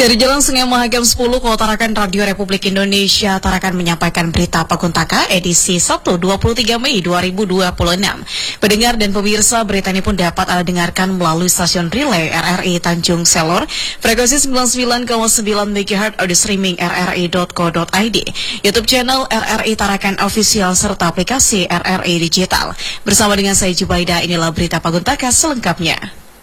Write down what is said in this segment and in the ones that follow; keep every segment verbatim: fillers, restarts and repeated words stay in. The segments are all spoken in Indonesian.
Dari Jalan Sungai Mahakam sepuluh, Kota Tarakan, Radio Republik Indonesia Tarakan menyampaikan berita Paguntaka edisi Sabtu dua puluh tiga Mei dua ribu dua puluh enam. Pendengar dan pemirsa, berita ini pun dapat Anda dengarkan melalui stasiun relay R R I Tanjung Selor, frekuensi sembilan puluh sembilan koma sembilan megahertz, audio streaming r r i dot co dot i d, YouTube channel R R I Tarakan Official, serta aplikasi R R I Digital. Bersama dengan saya Jubaida, inilah berita Paguntaka selengkapnya.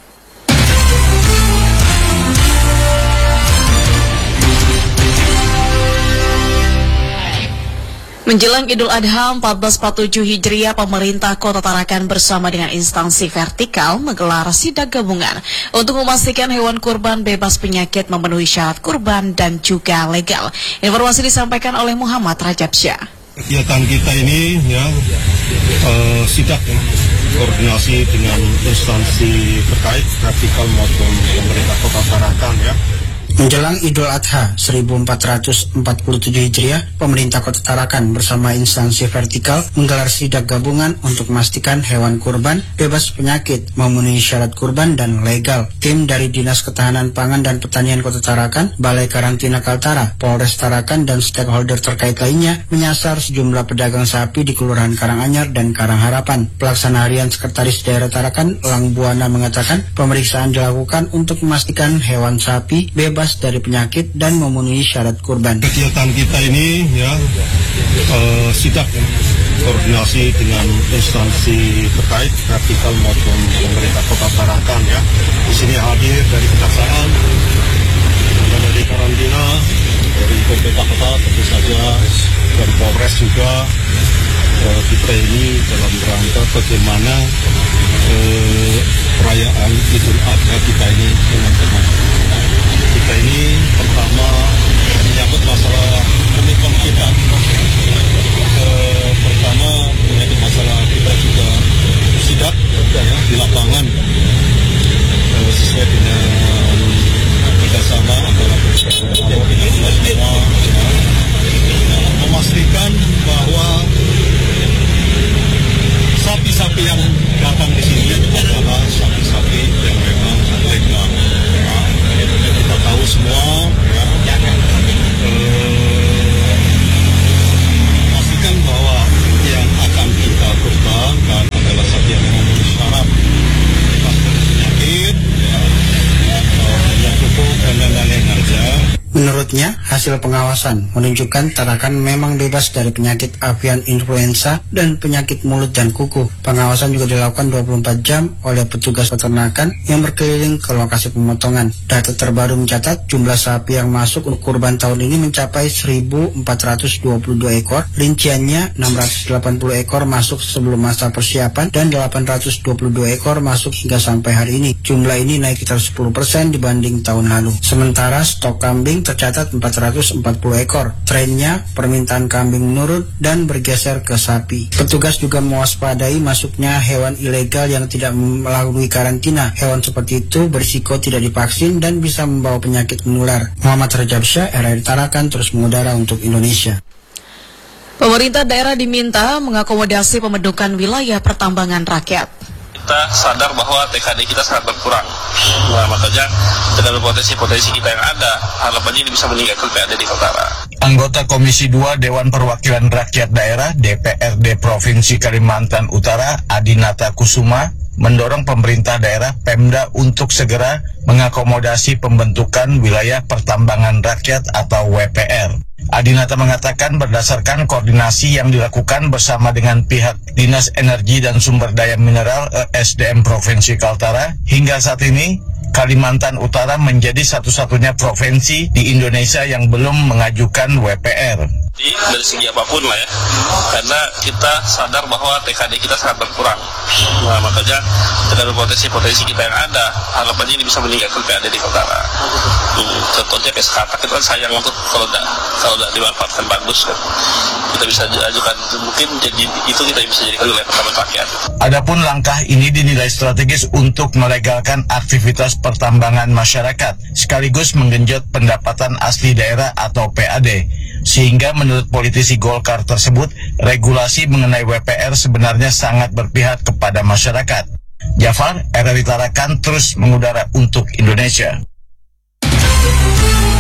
Menjelang Idul Adha seribu empat ratus empat puluh tujuh Hijriah, pemerintah Kota Tarakan bersama dengan instansi vertikal menggelar sidak gabungan untuk memastikan hewan kurban bebas penyakit memenuhi syarat kurban dan juga legal. Informasi disampaikan oleh Muhammad Rajab Syah. Kegiatan kita ini ya uh, sidak ya, koordinasi dengan instansi terkait vertikal maupun pemerintah Kota Tarakan ya. Menjelang Idul Adha seribu empat ratus empat puluh tujuh Hijriah, pemerintah Kota Tarakan bersama instansi vertikal menggelar sidak gabungan untuk memastikan hewan kurban bebas penyakit, memenuhi syarat kurban dan legal. Tim dari Dinas Ketahanan Pangan dan Pertanian Kota Tarakan, Balai Karantina Kaltara, Polres Tarakan, dan stakeholder terkait lainnya menyasar sejumlah pedagang sapi di Kelurahan Karanganyar dan Karangharapan. Pelaksana Harian Sekretaris Daerah Tarakan, Lang Buana, mengatakan pemeriksaan dilakukan untuk memastikan hewan sapi bebas dari penyakit dan memenuhi syarat kurban. Kegiatan kita ini ya uh, sidak ya, koordinasi dengan instansi terkait vertikal maupun pemerintah Kota Tarakan ya. Di sini hadir dari Kejaksaan, dari karantina, dari pemerintah kota tentu saja, dari Polres juga. Uh, kita ini dalam rangka bagaimana uh, perayaan Idul Adha kita ini teman-teman. Kita ini pertama menyangkut masalah komitmen kita. E, pertama menyangkut masalah kita juga sidak ya, di lapangan e, sesuai dengan kerjasama antara kita semua ya, memastikan bahwa sapi-sapi yang datang di sini adalah sapi-sapi yang memang legal. Kita tahu semua ya, eh, pastikan bahwa yang akan kita kurbankan adalah sapi yang memenuhi syarat bebas dari penyakit ya, eh, yang cukup dan lain-lain aja. Menurutnya, hasil pengawasan menunjukkan Tarakan memang bebas dari penyakit avian influenza dan penyakit mulut dan kuku. Pengawasan juga dilakukan dua puluh empat jam oleh petugas peternakan yang berkeliling ke lokasi pemotongan. Data terbaru mencatat jumlah sapi yang masuk untuk kurban tahun ini mencapai seribu empat ratus dua puluh dua ekor. Rinciannya enam ratus delapan puluh ekor masuk sebelum masa persiapan dan delapan ratus dua puluh dua ekor masuk hingga sampai hari ini. Jumlah ini naik sekitar sepuluh persen dibanding tahun lalu. Sementara stok kambing tercatat empat ratus empat puluh ekor. Trennya, permintaan kambing menurun dan bergeser ke sapi. Petugas juga mewaspadai masuknya hewan ilegal yang tidak melalui karantina. Hewan seperti itu berisiko tidak divaksin dan bisa membawa penyakit menular. Muhammad Rajab Syah, R R I Tarakan, terus mengudara untuk Indonesia. Pemerintah daerah diminta mengakomodasi pembentukan wilayah pertambangan rakyat. Kita sadar bahwa T K D kita sangat berkurang. Nah, makanya dengan potensi-potensi kita yang ada, harapannya ini bisa meningkatkan P A D di Kaltara. Anggota Komisi dua Dewan Perwakilan Rakyat Daerah D P R D Provinsi Kalimantan Utara, Adinata Kusuma, mendorong pemerintah daerah Pemda untuk segera mengakomodasi pembentukan wilayah pertambangan rakyat atau W P R. Adinata mengatakan berdasarkan koordinasi yang dilakukan bersama dengan pihak Dinas Energi dan Sumber Daya Mineral E S D M Provinsi Kaltara, hingga saat ini Kalimantan Utara menjadi satu-satunya provinsi di Indonesia yang belum mengajukan W P R. Jadi dari segi apapun lah ya, karena kita sadar bahwa T K D kita sangat berkurang. Nah, makanya dengan potensi-potensi kita yang ada, harapannya ini bisa meningkatkan P A D di Kaltara. Hmm, contohnya kayak sekatak itu kan sayang untuk kalau tidak kalau tidak dimanfaatkan bagus kan. Kita bisa ajukan, mungkin jadi itu kita bisa jadikan wilayah pertambangan rakyat. Adapun langkah ini dinilai strategis untuk melegalkan aktivitas pertambangan masyarakat, sekaligus menggenjot pendapatan asli daerah atau P A D. Sehingga menurut politisi Golkar tersebut, regulasi mengenai W P R sebenarnya sangat berpihak kepada masyarakat. Jafar, R R I Tarakan, terus mengudara untuk Indonesia.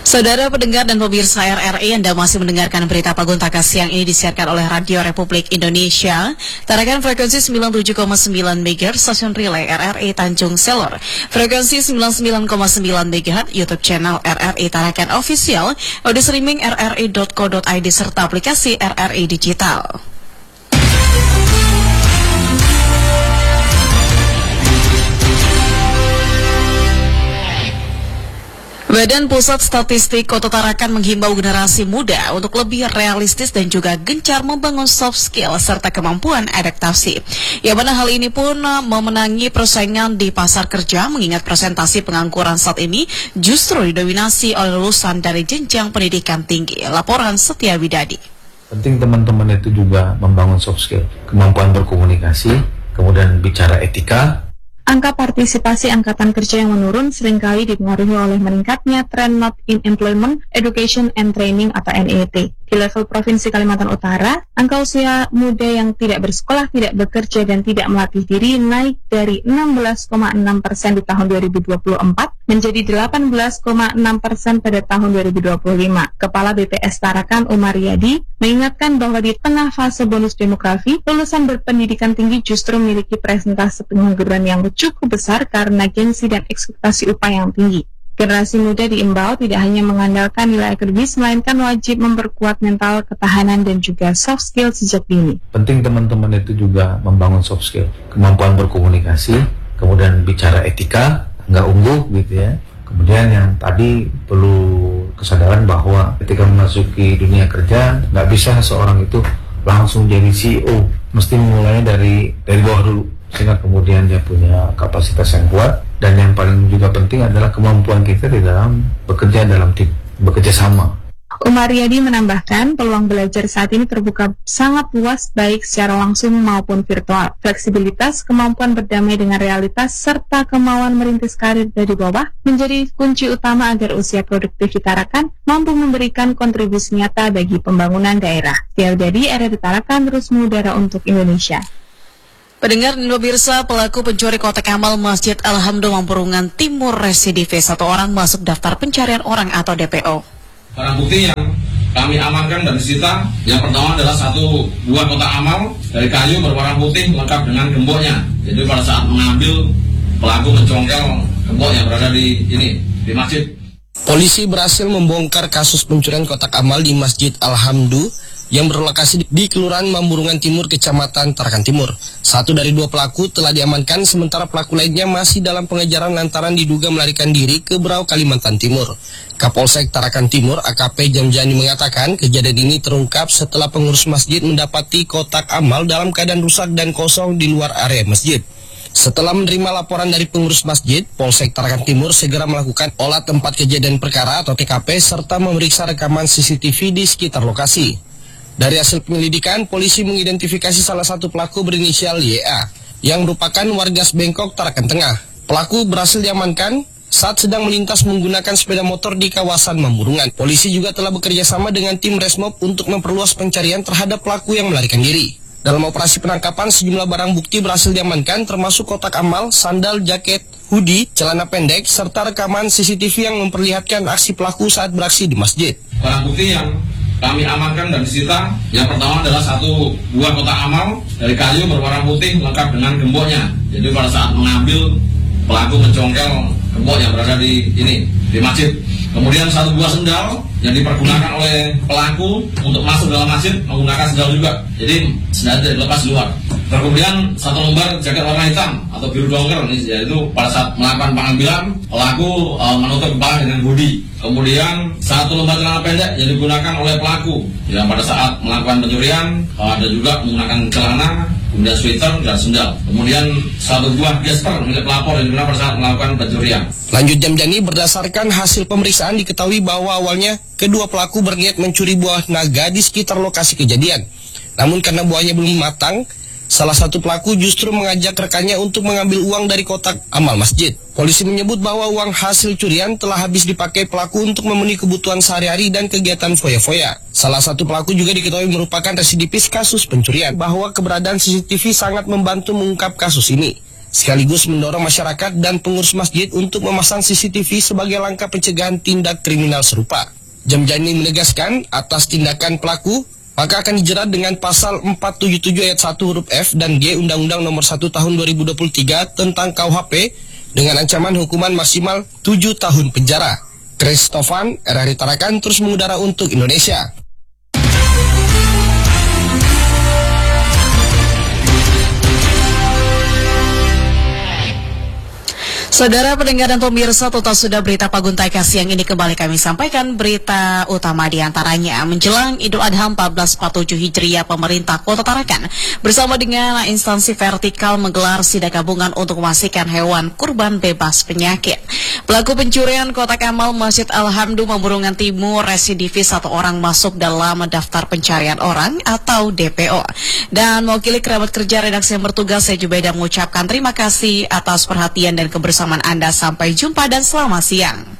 Saudara pendengar dan pemirsa R R I, Anda masih mendengarkan berita Paguntaka siang ini disiarkan oleh Radio Republik Indonesia. Tarakan frekuensi sembilan puluh tujuh koma sembilan megahertz stasiun relay R R I Tanjung Selor. Frekuensi sembilan puluh sembilan koma sembilan megahertz YouTube channel R R I Tarakan Official, audio streaming r r i dot co dot i d serta aplikasi R R I Digital. Badan Pusat Statistik Kota Tarakan menghimbau generasi muda untuk lebih realistis dan juga gencar membangun soft skill serta kemampuan adaptasi. Ya, mana hal ini pun memenangi persaingan di pasar kerja, mengingat presentasi pengangguran saat ini justru didominasi oleh lulusan dari jenjang pendidikan tinggi. Laporan Setia Widadi. Penting teman-teman itu juga membangun soft skill, kemampuan berkomunikasi, kemudian bicara etika. Angka partisipasi angkatan kerja yang menurun seringkali dipengaruhi oleh meningkatnya tren not in employment, education and training atau N E T. Di level Provinsi Kalimantan Utara, angka usia muda yang tidak bersekolah, tidak bekerja, dan tidak melatih diri naik dari enam belas koma enam persen di tahun dua ribu dua puluh empat menjadi delapan belas koma enam persen pada tahun dua ribu dua puluh lima. Kepala B P S Tarakan Umar Riyadi mengingatkan bahwa di tengah fase bonus demografi, lulusan berpendidikan tinggi justru memiliki presentase pengangguran yang cukup besar karena gengsi dan ekspektasi upah yang tinggi. Generasi muda diimbau tidak hanya mengandalkan nilai akademis, melainkan wajib memperkuat mental, ketahanan, dan juga soft skill sejak dini. Penting teman-teman itu juga membangun soft skill, kemampuan berkomunikasi, kemudian bicara etika, nggak ungguh gitu ya. Kemudian yang tadi perlu kesadaran bahwa ketika memasuki dunia kerja, nggak bisa seorang itu langsung jadi C E O, mesti memulainya dari dari bawah dulu, sehingga kemudian dia punya kapasitas yang kuat. Dan yang paling juga penting adalah kemampuan kita di dalam bekerja dalam tim, bekerja sama. Umar Riyadi menambahkan, peluang belajar saat ini terbuka sangat luas baik secara langsung maupun virtual. Fleksibilitas, kemampuan berdamai dengan realitas, serta kemauan merintis karir dari bawah menjadi kunci utama agar usia produktif di Tarakan mampu memberikan kontribusi nyata bagi pembangunan daerah. Tiaudadi, R R I Tarakan terus mengudara untuk Indonesia. Pendengar dan pemirsa, pelaku pencuri kotak amal Masjid Alhamdulillah Mamburungan Timur residivis, satu orang masuk daftar pencarian orang atau D P O. Barang bukti yang kami amankan dan disita, yang pertama adalah satu buah kotak amal dari kayu berwarna putih lengkap dengan gemboknya. Jadi pada saat mengambil, pelaku mencongkel gembok yang berada di ini di masjid. Polisi berhasil membongkar kasus pencurian kotak amal di Masjid Alhamdulillah yang berlokasi di Kelurahan Mamburungan Timur, Kecamatan Tarakan Timur. Satu dari dua pelaku telah diamankan, sementara pelaku lainnya masih dalam pengejaran lantaran diduga melarikan diri ke Berau, Kalimantan Timur. Kapolsek Tarakan Timur, A K P Jamjani, mengatakan kejadian ini terungkap setelah pengurus masjid mendapati kotak amal dalam keadaan rusak dan kosong di luar area masjid. Setelah menerima laporan dari pengurus masjid, Polsek Tarakan Timur segera melakukan olah tempat kejadian perkara atau T K P serta memeriksa rekaman C C T V di sekitar lokasi. Dari hasil penyelidikan, polisi mengidentifikasi salah satu pelaku berinisial Y A yang merupakan warga Bengkok, Tarakan Tengah. Pelaku berhasil diamankan saat sedang melintas menggunakan sepeda motor di kawasan Mamburungan. Polisi juga telah bekerja sama dengan tim Resmob untuk memperluas pencarian terhadap pelaku yang melarikan diri. Dalam operasi penangkapan, sejumlah barang bukti berhasil diamankan, termasuk kotak amal, sandal, jaket, hoodie, celana pendek, serta rekaman C C T V yang memperlihatkan aksi pelaku saat beraksi di masjid. Barang bukti yang kami amankan dan disita, yang pertama adalah satu buah kotak amal dari kayu berwarna putih lengkap dengan gemboknya. Jadi pada saat mengambil, pelaku mencongkel gembok yang berada di ini di masjid. Kemudian satu buah sendal yang dipergunakan oleh pelaku untuk masuk dalam masjid menggunakan sendal juga. Jadi sendal tidak dilepas di luar. Kemudian satu lembar jaket warna hitam atau biru dongker, yaitu pada saat melakukan pengambilan pelaku uh, menutup kepala dengan hoodie. Kemudian satu lembar celana pendek yang digunakan oleh pelaku yang pada saat melakukan pencurian uh, ada juga menggunakan celana, kemudian sweater dan sendal. Kemudian satu buah gesper milik pelapor yang digunakan pada saat melakukan pencurian. Lanjut Jamjani, berdasarkan hasil pemeriksaan diketahui bahwa awalnya kedua pelaku berniat mencuri buah naga di sekitar lokasi kejadian. Namun karena buahnya belum matang, salah satu pelaku justru mengajak rekannya untuk mengambil uang dari kotak amal masjid. Polisi menyebut bahwa uang hasil curian telah habis dipakai pelaku untuk memenuhi kebutuhan sehari-hari dan kegiatan foya-foya. Salah satu pelaku juga diketahui merupakan residivis kasus pencurian, bahwa keberadaan C C T V sangat membantu mengungkap kasus ini. sekaligus mendorong masyarakat dan pengurus masjid untuk memasang C C T V sebagai langkah pencegahan tindak kriminal serupa. Jamjani menegaskan atas tindakan pelaku maka akan dijerat dengan pasal empat tujuh tujuh ayat satu huruf F dan G Undang-Undang Nomor satu Tahun dua ribu dua puluh tiga tentang K U H P dengan ancaman hukuman maksimal tujuh tahun penjara. Christofan, R R I Tarakan terus mengudara untuk Indonesia. Saudara pendengar dan pemirsa, total sudah berita Paguntaka siang ini kembali kami sampaikan. Berita utama diantaranya menjelang Idul Adha seribu empat ratus empat puluh tujuh Hijriah, pemerintah Kota Tarakan bersama dengan instansi vertikal menggelar sidak gabungan untuk memastikan hewan kurban bebas penyakit. Pelaku pencurian kotak amal Masjid Alhamdu Mamburungan Timur residivis satu orang masuk dalam daftar pencarian orang atau D P O. Dan mewakili kerabat kerja redaksi yang bertugas, saya Jubaida mengucapkan terima kasih atas perhatian dan kebersamaan Anda. Sampai jumpa dan selamat siang.